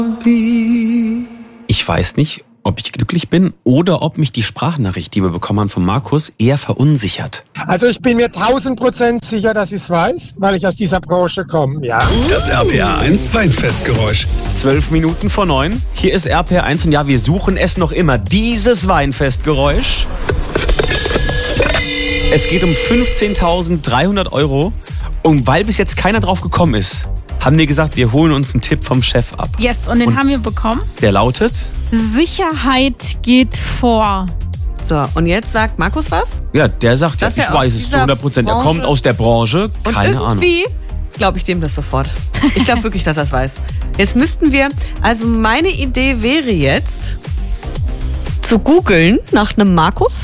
Ich weiß nicht, ob ich glücklich bin oder ob mich die Sprachnachricht, die wir bekommen haben von Markus, eher verunsichert. Also ich bin mir 1000% sicher, dass ich es weiß, weil ich aus dieser Branche komme, ja. Das RPR 1 Weinfestgeräusch. 9:12. Hier ist RPR 1 und ja, wir suchen es noch immer. Dieses Weinfestgeräusch. Es geht um 15.300 €. Und weil bis jetzt keiner drauf gekommen ist, haben wir gesagt, wir holen uns einen Tipp vom Chef ab. Yes, und den haben wir bekommen. Der lautet? Sicherheit geht vor. So, und jetzt sagt Markus was? Ja, der sagt ja, Dass ich er weiß aus es zu dieser 100%. Er Branche- kommt aus der Branche, Und keine Ahnung. irgendwie glaube ich dem das sofort. Ich glaube wirklich, dass er es weiß. Jetzt müssten wir, also meine Idee wäre jetzt, zu googeln nach einem Markus.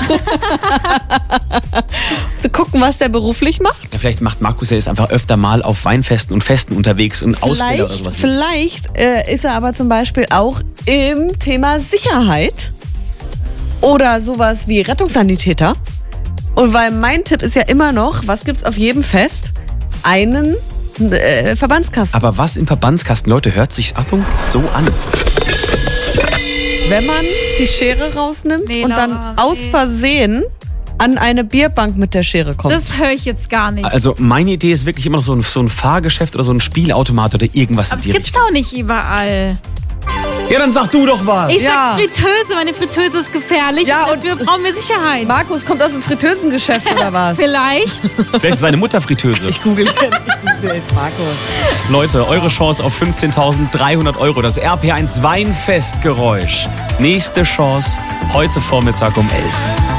Zu gucken, was der beruflich macht. Ja, vielleicht macht Markus ja jetzt einfach öfter mal auf Weinfesten und Festen unterwegs und Ausbilder oder sowas. Vielleicht ist er aber zum Beispiel auch im Thema Sicherheit oder sowas wie Rettungssanitäter. Und weil mein Tipp ist ja immer noch, was gibt's auf jedem Fest? Einen Verbandskasten. Aber was im Verbandskasten, Leute, hört sich, Achtung, so an. Wenn man die Schere rausnimmt Nee, und dann Laura, aus Versehen an eine Bierbank mit der Schere kommt. Das höre ich jetzt gar nicht. Also meine Idee ist wirklich immer noch so ein Fahrgeschäft oder so ein Spielautomat oder irgendwas Aber in es die gibt's Richtung. auch nicht überall. Ja, dann sag du doch was. Ich Ja. sag Fritteuse, meine Fritteuse ist gefährlich Ja, und dafür brauchen wir Sicherheit. Markus kommt aus dem Fritteusengeschäft oder was? Vielleicht. Vielleicht ist seine Mutter Fritteuse. Ich google jetzt Markus. Leute, eure Chance auf 15.300 €. Das RP1 Weinfestgeräusch. Nächste Chance heute Vormittag um 11.